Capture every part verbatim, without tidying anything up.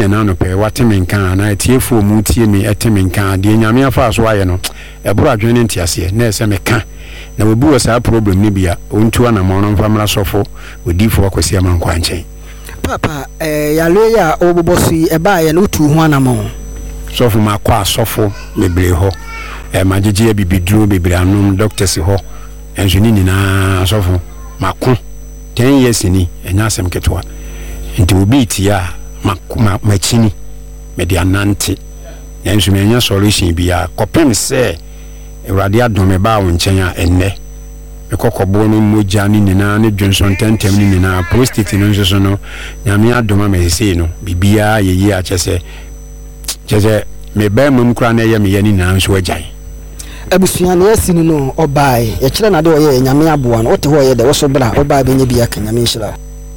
na no pe wateme nkan na etiefo mu tie me eteme nkan de nyame afa so aye no ebura adwene ntiase na ese me ka na we bu wasa problem ni bia ontu ana mo no famra sofo odifo akwasi amankwa nchen papa eh yale ya obobosi eba ye no tu ho anamo sofo makwa sofo mebre ho eh magege bibiduro bebre anum doctors ho enjuni ni na sofo mako ten years ni enya asem ketwa nti obi tia makuma machini medianante enju me enya solution bia kopem se ewrade adome ba wo nchen a enne ekokobo no moja ni nina ne Johnson tentem ni nina prostate no nso no nyame adoma me se no bibia yeyi a chese chese me ba mam kura na ye me ye ni na nso agyan abusua na yasini no obai ye kire na de oye nyame aboa no wote ho ye de wo so bra obai be nya bia ka nyame nhira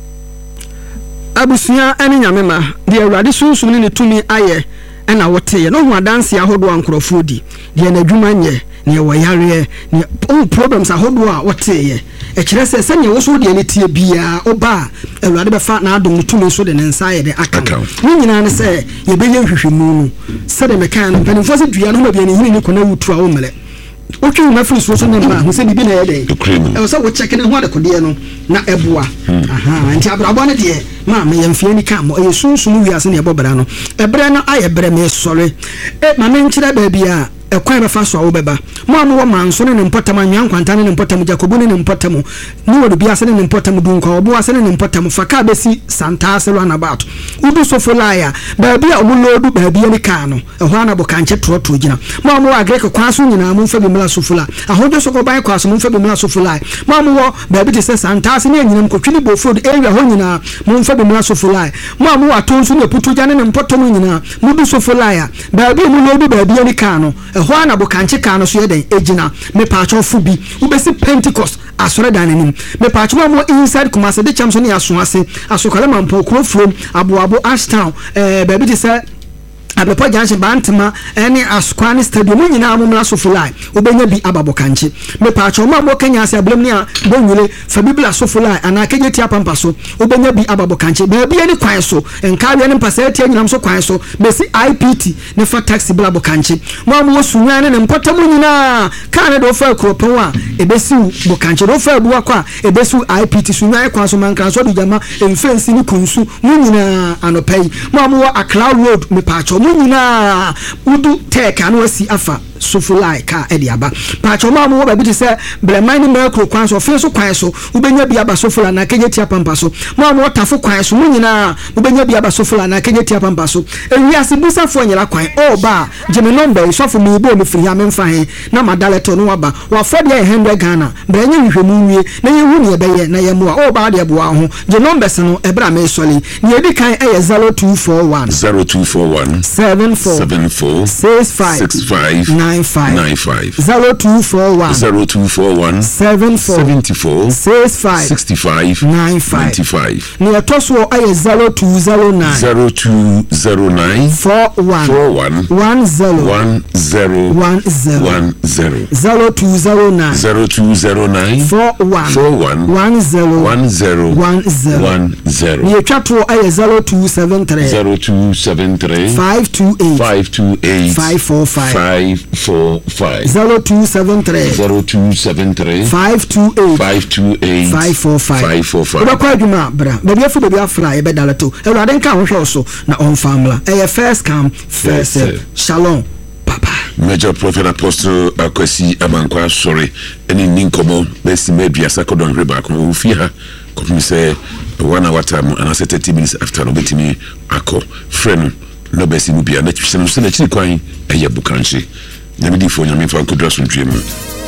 abusua ani nyame ma de awrade sunsun ni tumi aye ena wote ye no ho adanse ahodo ankrofo di de na adwuma nye ne wayare ne problems ahodo a wote ye e kire se se ne wo so de ne tie bia oba awrade be fa na adom tumi so de ne nsa ye de aka ni nyina ne se ye be ye hwehwemu no se de mekan no penifo se dua no ma bia ne hini ne kona wutu a wo mele okay na free so so na ma ho se bibi na ye de e so wo check ne ho de kodie no na eboa aha nti abrabo ne de ma me yemfie ni ka mo e sunsun wi ase ne ebobra no ebre no aye bre me sore e ma me nkira ba bia ekwan be fa so a wo beba mo am wo manso ne mpotam anwan kwanta ne mpotam jakobu ne mpotam ni wo bia se ne mpotam dunko obo ase ne mpotam faka besi santa ase lo na bato udu so folaya ba bia omulodu ba bia ni ka no ehwa na bo kanche troto gina mo am wo agrek kwaso nyina mo mfa bi mla so fola ahodo so ko ban kwaso mo mfa bi mla so fola mo am wo ba bi te se santa ase ne nyina mkotwini bo food area ho nyina mo mfa bi mla so fola mo am wo atonso ne putu gane ne mpotam nyina mo du so folaya ba bia omulodu ba bia ni ka no ehwa na bo kanche ka no so ye den ejina me paacho fu bi ubesi Pentecost asore danenim me paacho mo inside Kumase de chamso ne aso ase asokale mampo kro from aboabo Ashtown eh ba bi te se abepo janche bantema ene askwani stadium nyina amumla so fulai obenya bi ababo kanche me paacho ma mo kenya ase ablem ne a bonwule fa bibla so fulai ana keje tia pampa so obenya bi ababo kanche ba bi eni kwan so enka bi eni mpasa tia nyinam so kwan so besi I P T ne fa taxi blabo kanche mo mo sunwa ne mpotam nyina ka ne do fa kropon a ebesi bo kanche do fa buwa kwa ebesi I P T sunwa kwan so man kan so du jama enfensi ni kunsu nyina anopai mo mo a cloud road me paacho nyina udu teka no asi afa sofulai ka ediaba paacho ma mo ba bi te se bleman ni makro kwan so fe so kwan so ubenya bi aba sofula na kenye tia pampa so ma mo tafo kwan so nyina ubenya bi aba sofula na kenye tia pampa so ewi asibusa fo nyira kwan o ba jeme number so fo mi bo mi firi ha memfa he na madaleto no waba wa fo de one hundred Ghana brenye hwehwemu wie na ye hu ne be ye na ye mo o ba de boa ho je numbers no ebra me soli ne edi kan e zero two four one zero two four one seven four seven four six five six five nine five nine five zero two four one zero two four one seven four seventy four six five sixty five nine five ninety five ne toso ay zero two zero nine zero two zero nine four one four one one zero one zero one zero one zero zero two zero nine zero two zero nine four one four one one zero one zero one zero one zero ne twato ay zero two seven three zero two seven three five two eight five two eight five four five five four five zero two seven three zero two seven three five two eight five two eight five four five five four five. Oba kwa adwuma bra baby afu baby afra e bedala to ewrade nka ho hwe so na on famla e first come first serve. Shalom papa Major Prophet Apostle Akwasi Amankwa sorry any ninkomo besi maybe asakodon reba ko ofi ha ko mi say one hour time and say thirty minutes after no betimi akọ friend no besi mu bia na twise no se na chiri kwan eye bukanche nyame di fo nyame fa nkodra so ntwemu